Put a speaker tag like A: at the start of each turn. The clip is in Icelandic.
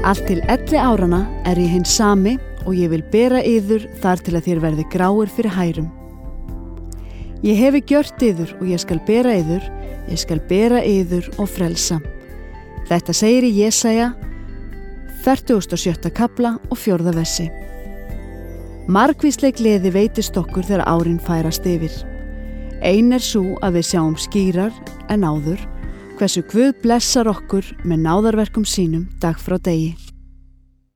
A: Allt til 11 áranna ég hinn sami og ég vil bera yður þar til að þér verði gráir fyrir hærum. Ég hefi gjört yður og ég skal bera yður og frelsa. Þetta segir í Jesaja 47. kafla og 4. versi. Margvísleg gleði veitist okkur þegar árin færast yfir. Ein sú að við sjáum skýrar en áður hversu Guð blessar okkur með náðarverkum sínum dag frá degi.